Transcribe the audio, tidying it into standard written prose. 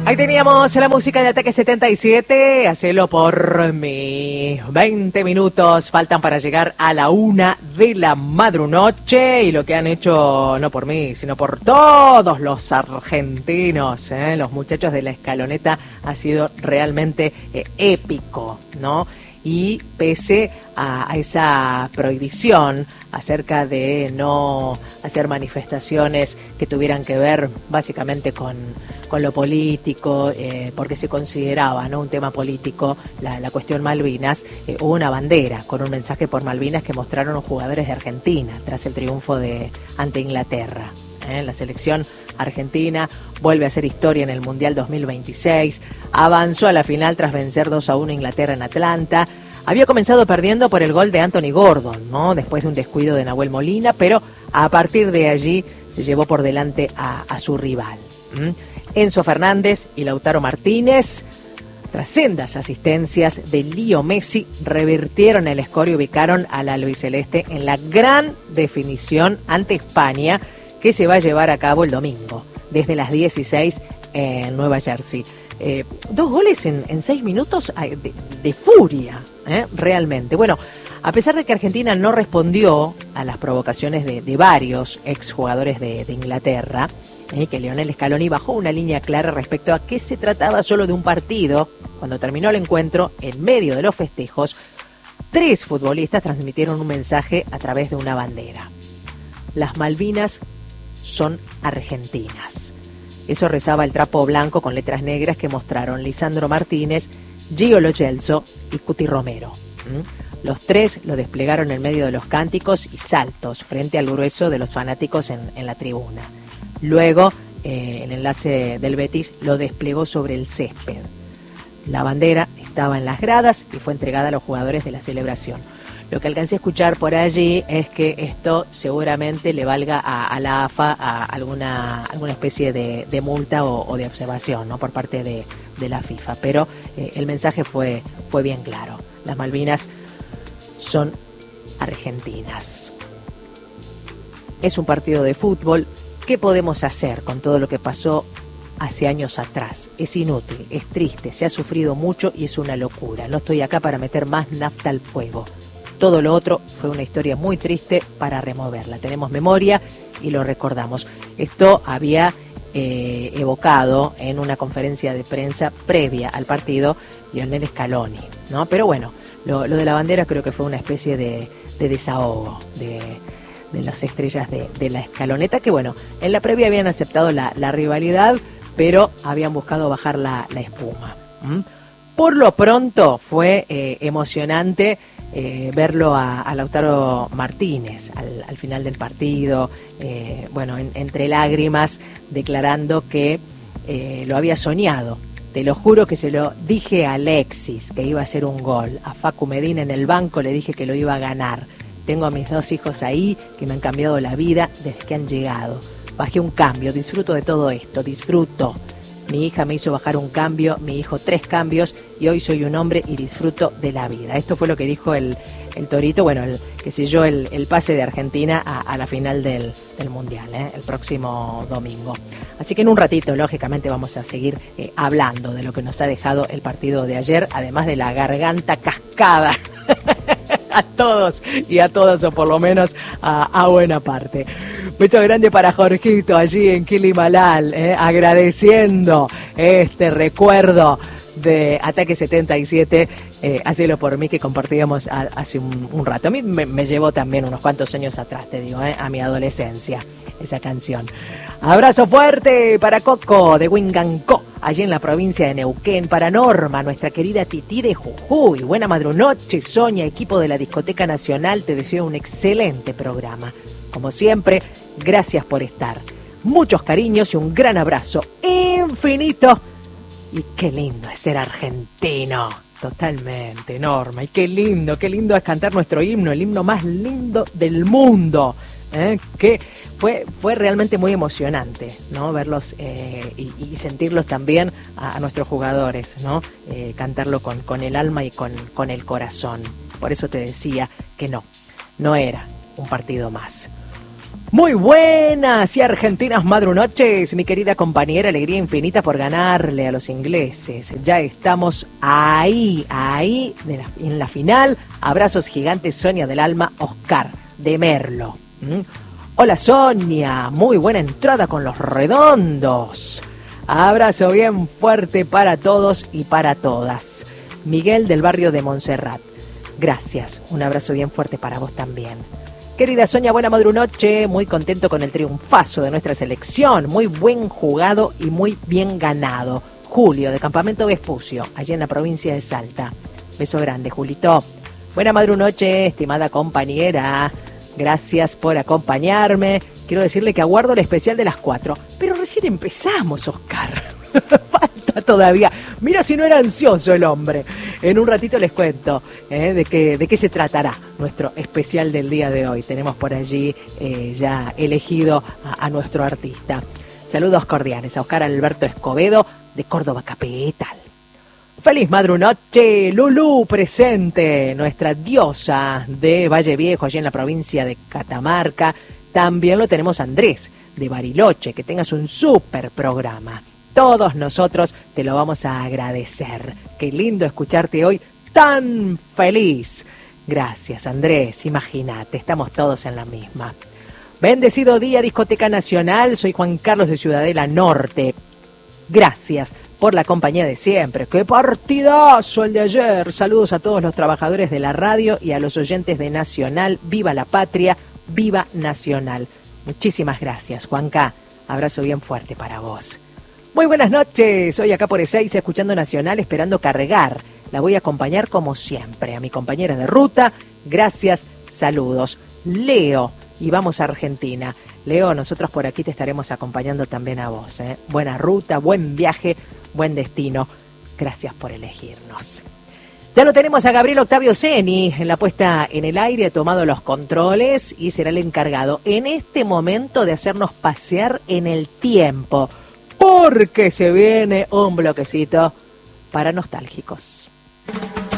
Ahí teníamos la música de Ataque 77, hacelo por mí. 20 minutos faltan para llegar a la 1 de la madrunoche y lo que han hecho, no por mí, sino por todos los argentinos, los muchachos de la Escaloneta, ha sido realmente épico, ¿no? Y pese a esa prohibición acerca de no hacer manifestaciones que tuvieran que ver básicamente con lo político, porque se consideraba, ¿no?, un tema político la cuestión Malvinas, hubo una bandera con un mensaje por Malvinas que mostraron los jugadores de Argentina tras el triunfo ante Inglaterra. La selección argentina vuelve a hacer historia en el Mundial 2026, avanzó a la final tras vencer 2-1 a Inglaterra en Atlanta. Había comenzado perdiendo por el gol de Anthony Gordon, ¿no?, después de un descuido de Nahuel Molina, pero a partir de allí se llevó por delante a su rival. Enzo Fernández y Lautaro Martínez, tras sendas asistencias de Leo Messi, revirtieron el score y ubicaron al albiceleste en la gran definición ante España, que se va a llevar a cabo el domingo, desde las 16 en Nueva Jersey. 2 goles en 6 minutos de furia, realmente. Bueno, a pesar de que Argentina no respondió a las provocaciones de varios exjugadores de Inglaterra, que Lionel Scaloni bajó una línea clara respecto a que se trataba solo de un partido. Cuando terminó el encuentro, en medio de los festejos, 3 futbolistas transmitieron un mensaje a través de una bandera. Las Malvinas son argentinas. Eso rezaba el trapo blanco con letras negras que mostraron Lisandro Martínez, Gio Lo Celso y Cuti Romero. Los 3 lo desplegaron en medio de los cánticos y saltos frente al grueso de los fanáticos en la tribuna. Luego, el enlace del Betis lo desplegó sobre el césped. La bandera estaba en las gradas y fue entregada a los jugadores de la celebración. Lo que alcancé a escuchar por allí es que esto seguramente le valga a la AFA alguna especie de multa o de observación, ¿no?, por parte de la FIFA. Pero el mensaje fue bien claro. Las Malvinas son argentinas. Es un partido de fútbol. ¿Qué podemos hacer con todo lo que pasó hace años atrás? Es inútil, es triste, se ha sufrido mucho y es una locura. No estoy acá para meter más nafta al fuego. Todo lo otro fue una historia muy triste para removerla. Tenemos memoria y lo recordamos. Esto había evocado en una conferencia de prensa previa al partido Lionel Scaloni, ¿no? Pero bueno, lo de la bandera creo que fue una especie de desahogo de las estrellas de la Escaloneta, que bueno, en la previa habían aceptado la rivalidad, pero habían buscado bajar la espuma. Por lo pronto fue emocionante verlo a Lautaro Martínez al final del partido, bueno, entre lágrimas, declarando que lo había soñado. Te lo juro que se lo dije a Alexis, que iba a hacer un gol. A Facu Medina en el banco le dije que lo iba a ganar. Tengo a mis 2 hijos ahí que me han cambiado la vida desde que han llegado. Bajé un cambio, disfruto de todo esto, disfruto. Mi hija me hizo bajar un cambio, mi hijo 3 cambios y hoy soy un hombre y disfruto de la vida. Esto fue lo que dijo el Torito, bueno, el pase de Argentina a la final del Mundial, el próximo domingo. Así que en un ratito, lógicamente, vamos a seguir hablando de lo que nos ha dejado el partido de ayer, además de la garganta cascada a todos y a todas, o por lo menos a buena parte. Beso grande para Jorgito allí en Kilimalal, agradeciendo este recuerdo de Ataque 77, hacelo por mí, que compartíamos hace un rato. A mí me llevó también unos cuantos años atrás, te digo, a mi adolescencia, esa canción. Abrazo fuerte para Coco de Huingancó, allí en la provincia de Neuquén. Para Norma, nuestra querida Tití de Jujuy. Buena madrunoche, Soña, equipo de la Discoteca Nacional, te deseo un excelente programa. Como siempre, gracias por estar. Muchos cariños y un gran abrazo infinito. Y qué lindo es ser argentino. Totalmente, Norma. Y qué lindo es cantar nuestro himno, el himno más lindo del mundo. Que fue realmente muy emocionante, ¿no? Verlos y sentirlos también a nuestros jugadores, ¿no? Cantarlo con el alma y con el corazón. Por eso te decía que no era un partido más. Muy buenas y argentinas madrunoches, mi querida compañera, alegría infinita por ganarle a los ingleses. Ya estamos ahí, en la final. Abrazos gigantes, Sonia del Alma, Oscar de Merlo. Hola Sonia, muy buena entrada con los redondos. Abrazo bien fuerte para todos y para todas. Miguel del barrio de Montserrat. Gracias, un abrazo bien fuerte para vos también. Querida Sonia, buena madrunoche, muy contento con el triunfazo de nuestra selección, muy buen jugado y muy bien ganado. Julio, de Campamento Vespucio, allí en la provincia de Salta. Beso grande, Julito. Buena madrunoche, estimada compañera, gracias por acompañarme. Quiero decirle que aguardo el especial de las 4, pero recién empezamos, Oscar. Falta todavía. Mira si no era ansioso el hombre. En un ratito les cuento de qué se tratará nuestro especial del día de hoy. Tenemos por allí ya elegido a nuestro artista. Saludos cordiales a Oscar Alberto Escobedo de Córdoba Capital. Feliz madrunoche, Lulú presente, nuestra diosa de Valle Viejo, allí en la provincia de Catamarca. También lo tenemos Andrés de Bariloche, que tengas un súper programa. Todos nosotros te lo vamos a agradecer. Qué lindo escucharte hoy tan feliz. Gracias, Andrés. Imagínate, estamos todos en la misma. Bendecido día, Discoteca Nacional. Soy Juan Carlos de Ciudadela Norte. Gracias por la compañía de siempre. ¡Qué partidazo el de ayer! Saludos a todos los trabajadores de la radio y a los oyentes de Nacional. ¡Viva la patria! ¡Viva Nacional! Muchísimas gracias, Juanca. Abrazo bien fuerte para vos. Muy buenas noches, hoy acá por E6 escuchando Nacional, esperando cargar. La voy a acompañar como siempre, a mi compañera de ruta. Gracias, saludos. Leo, y vamos a Argentina. Leo, nosotros por aquí te estaremos acompañando también a vos. Buena ruta, buen viaje, buen destino. Gracias por elegirnos. Ya lo tenemos a Gabriel Octavio Ceni en la puesta en el aire, ha tomado los controles y será el encargado en este momento de hacernos pasear en el tiempo. Porque se viene un bloquecito para nostálgicos.